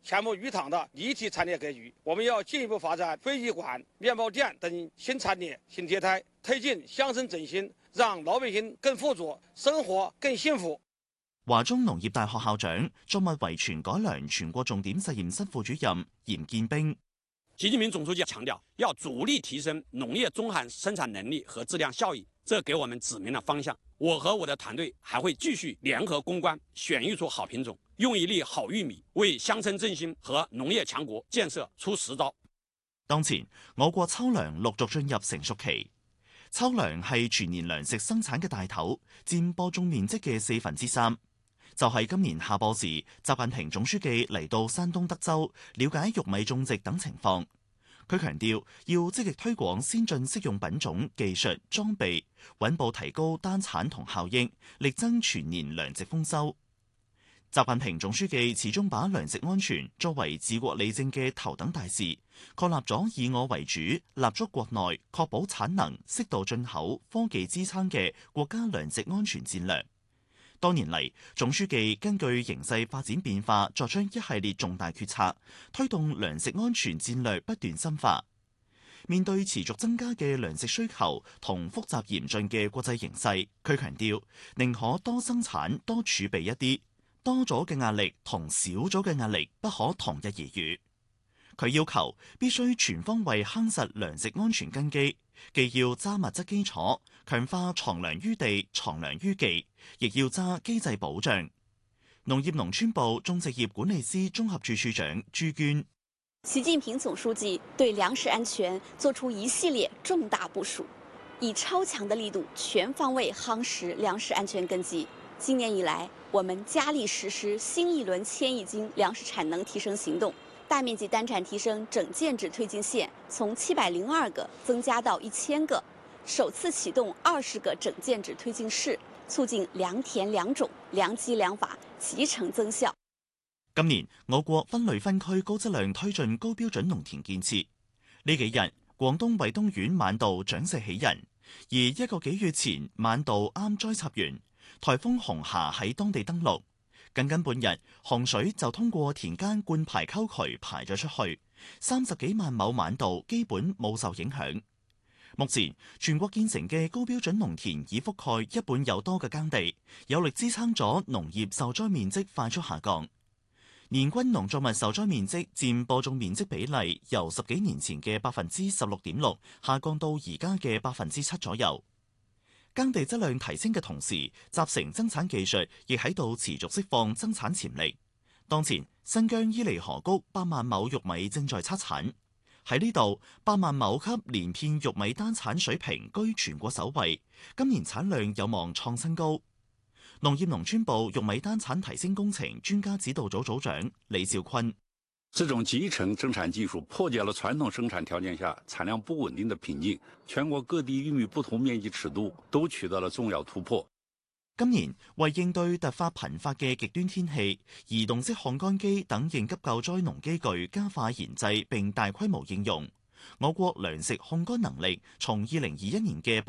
千亩鱼塘的立体产业格局。我们要进一步发展飞机馆、面包店等新产业新业态，推進鄉村振興，讓老百姓更富足，生活更幸福。 華中農業大學校長、作物遺傳改良全國重點實驗室副主任嚴建兵。 習近平總書記強調，要主力提升農業綜合生產能力和質量效益，這給我們指明了方向。我和我的團隊還會繼續聯合攻關，選育出好品種，用一粒好玉米，為鄉村振興和農業強國建設出實招。 當前，我國秋糧陸續進入成熟期。秋糧係全年糧食生產嘅大頭，佔播種面積嘅3/4。就係今年下播時，習近平總書記嚟到山東德州了解玉米種植等情況。佢強調要積極推廣先進適用品種、技術、裝備，穩步提高單產同效益，力爭全年糧食豐收。習近平總書記始終把糧食安全作為治國理政嘅頭等大事，確立咗以我為主、立足國內、確保產能、適度進口、科技支撐嘅國家糧食安全戰略。多年嚟，總書記根據形勢發展變化，作出一系列重大決策，推動糧食安全戰略不斷深化。面對持續增加嘅糧食需求同複雜嚴峻嘅國際形勢，佢強調寧可多生產多儲備一啲，多咗嘅壓力同少咗嘅壓力不可同日而語。佢要求必須全方位夯實糧食安全根基，既要揸物質基礎，強化藏糧於地、藏糧於技，亦要揸機制保障。農業農村部種植業管理司綜合處處長朱娟： 習近平總書記對糧食安全作出一系列重大部署，以超強的力度全方位夯實糧食安全根基。今年以來，我們加力實施新一輪千億斤糧食產能提升行動。大面積單產提升整建制推進線從702個增加到1000個，首次啟動20個整建制推進室，促進良田良種、良機良法集成增效。 今年我國分類分區高質量推進高標準農田建設。呢幾日，廣東惠東縣晚稻長勢喜人，而1個幾月前晚稻啱栽插完，颱風紅霞喺當地登陸。僅僅半日，洪水就通過田間灌排溝渠排咗出去，30幾萬畝晚稻基本冇受影響。目前全國建成嘅高標準農田已覆蓋1半有多嘅耕地，有力支撐咗農業受災面積快速下降。年均農作物受災面積佔播種面積比例由10幾年前嘅16.6%下降到而家嘅7%左右。耕地質量提升嘅同時，集成增產技術亦喺度持續釋放增產潛力。當前新疆伊犁河谷8萬畝玉米正在測產，喺呢度8萬畝級連片玉米單產水平居全國首位，今年產量有望創新高。農業農村部玉米單產提升工程專家指導組組長李兆坤： 這種集成生產技術破解了傳統生產條件下產量不穩定的瓶頸，全國各地玉米不同面積尺度都取得了重要突破。 今年為應對突發頻發嘅極端天氣，移動式烘乾機等應急救災農機具加快研製並大規模應用。我國糧食烘乾能力從2021年嘅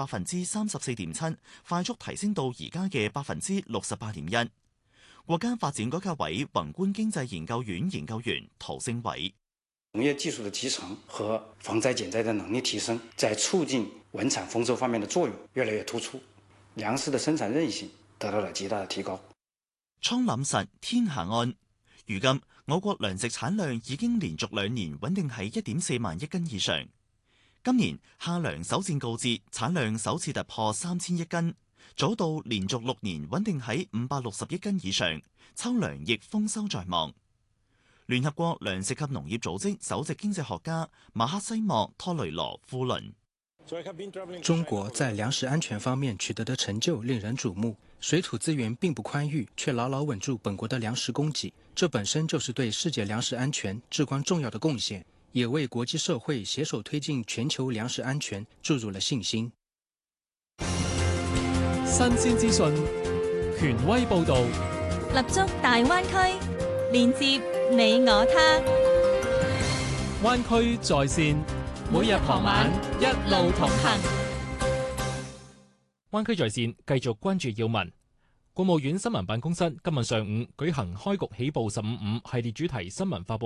34.7%快速提升到而家嘅68.1%。國家發展改革委宏觀經濟研究院研究員陶勝偉： 農業技術的集成和防災減災的能力提升，在促進穩產豐收方面的作用越來越突出，糧食的生產韌性得到了極大的提高。 倉廩實天下安。如今我國糧食產量已經連續2年穩定喺1.4萬億斤以上。今年夏糧首戰告捷，產量首次突破3000億斤。早稻連續6年穩定喺560億斤以上，秋糧亦豐收在望。聯合國糧食及農業組織首席經濟學家馬克西莫托雷羅夫倫： 中國在糧食安全方面取得的成就令人矚目，水土資源並不寬裕，卻牢牢穩住本國的糧食供給，這本身就是對世界糧食安全至關重要的貢獻，也為國際社會攜手推進全球糧食安全注入了信心。 新鮮資訊，權威報導， 立足大灣區，連接你我他。 灣區在線，每日傍晚一路同行。灣區在線繼續關注要聞。國務院新聞辦公室今日上午舉行開局起步15.5系列主題新聞發佈